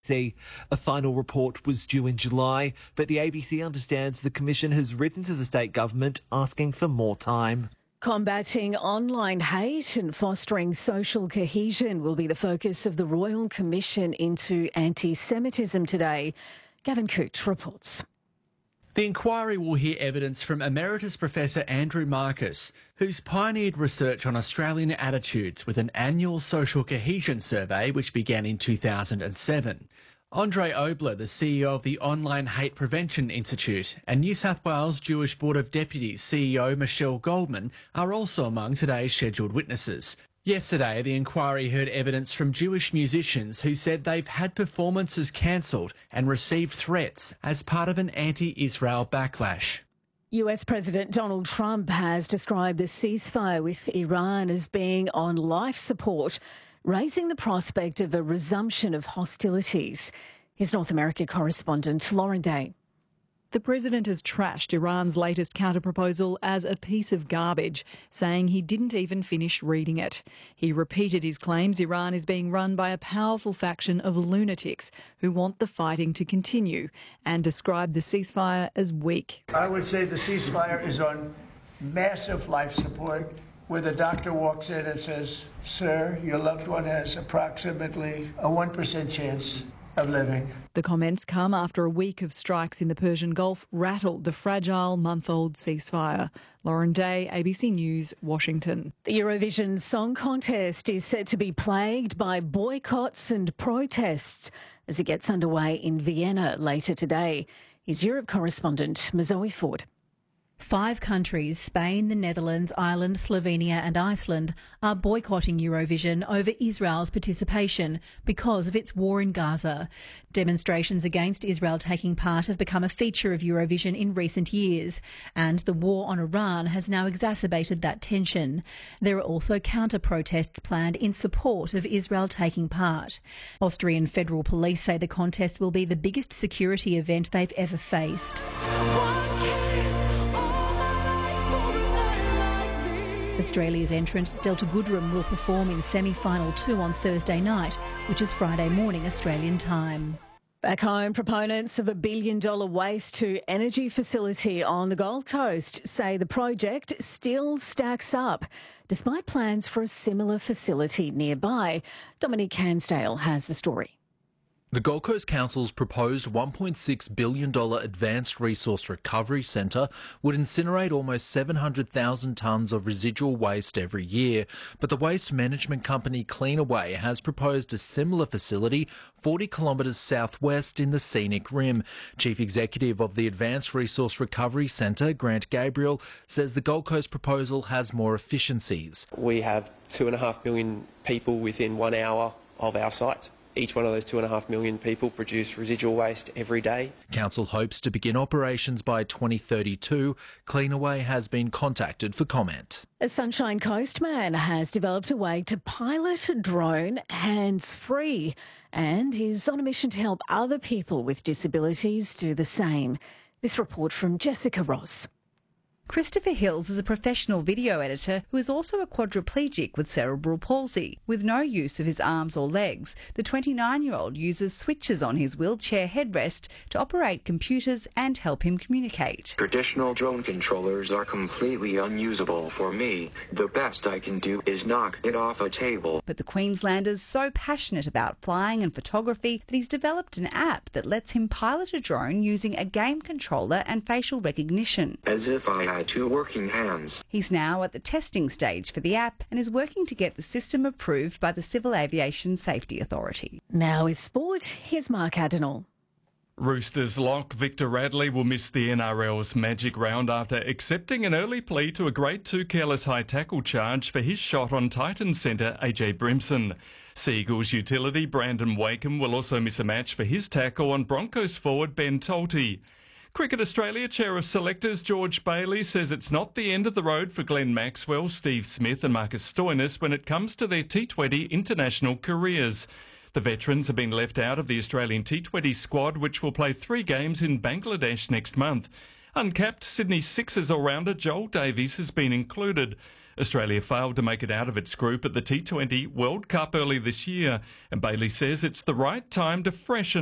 See, a final report was due in July, but the ABC understands the Commission has written to the state government asking for more time. Combating online hate and fostering social cohesion will be the focus of the Royal Commission into Anti-Semitism today. Gavin Coote reports. The inquiry will hear evidence from Emeritus Professor Andrew Marcus, who's pioneered research on Australian attitudes with an annual social cohesion survey which began in 2007. Andre Obler, the CEO of the Online Hate Prevention Institute, and New South Wales Jewish Board of Deputies CEO Michelle Goldman are also among today's scheduled witnesses. Yesterday, the inquiry heard evidence from Jewish musicians who said they've had performances cancelled and received threats as part of an anti-Israel backlash. US President Donald Trump has described the ceasefire with Iran as being on life support, raising the prospect of a resumption of hostilities. Here's North America correspondent Lauren Day. The president has trashed Iran's latest counterproposal as a piece of garbage, saying he didn't even finish reading it. He repeated his claims Iran is being run by a powerful faction of lunatics who want the fighting to continue, and described the ceasefire as weak. I would say the ceasefire is on massive life support, where the doctor walks in and says, "Sir, your loved one has approximately a 1% chance of living." The comments come after a week of strikes in the Persian Gulf rattled the fragile month-old ceasefire. Lauren Day, ABC News, Washington. The Eurovision Song Contest is set to be plagued by boycotts and protests as it gets underway in Vienna later today. Here's Europe correspondent Mazoe Ford. 5 countries, Spain, the Netherlands, Ireland, Slovenia and Iceland, are boycotting Eurovision over Israel's participation because of its war in Gaza. Demonstrations against Israel taking part have become a feature of Eurovision in recent years, and the war on Iran has now exacerbated that tension. There are also counter-protests planned in support of Israel taking part. Austrian federal police say the contest will be the biggest security event they've ever faced. Australia's entrant Delta Goodrem will perform in semi-final 2 on Thursday night, which is Friday morning Australian time. Back home, proponents of a $1 billion waste-to-energy facility on the Gold Coast say the project still stacks up, despite plans for a similar facility nearby. Dominic Hansdale has the story. The Gold Coast Council's proposed $1.6 billion Advanced Resource Recovery Centre would incinerate almost 700,000 tonnes of residual waste every year, but the waste management company Cleanaway has proposed a similar facility 40 kilometres southwest in the scenic rim. Chief Executive of the Advanced Resource Recovery Centre, Grant Gabriel, says the Gold Coast proposal has more efficiencies. We have 2.5 million people within 1 hour of our site. Each one of those 2.5 million people produce residual waste every day. Council hopes to begin operations by 2032. Cleanaway has been contacted for comment. A Sunshine Coast man has developed a way to pilot a drone hands-free and is on a mission to help other people with disabilities do the same. This report from Jessica Ross. Christopher Hills is a professional video editor who is also a quadriplegic with cerebral palsy. With no use of his arms or legs, the 29-year-old uses switches on his wheelchair headrest to operate computers and help him communicate. Traditional drone controllers are completely unusable for me. The best I can do is knock it off a table. But the Queenslander's so passionate about flying and photography that he's developed an app that lets him pilot a drone using a game controller and facial recognition. As if I had 2 working hands. He's now at the testing stage for the app and is working to get the system approved by the Civil Aviation Safety Authority. Now with sport, here's Mark Adenall. Roosters lock Victor Radley will miss the NRL's Magic Round after accepting an early plea to a Grade 2 careless high tackle charge for his shot on Titans centre AJ Brimson. Seagulls utility Brandon Wakeham will also miss a match for his tackle on Broncos forward Ben Tolte. Cricket Australia Chair of Selectors George Bailey says it's not the end of the road for Glenn Maxwell, Steve Smith and Marcus Stoinis when it comes to their T20 international careers. The veterans have been left out of the Australian T20 squad, which will play 3 games in Bangladesh next month. Uncapped Sydney Sixers all-rounder Joel Davies has been included. Australia failed to make it out of its group at the T20 World Cup early this year, and Bailey says it's the right time to freshen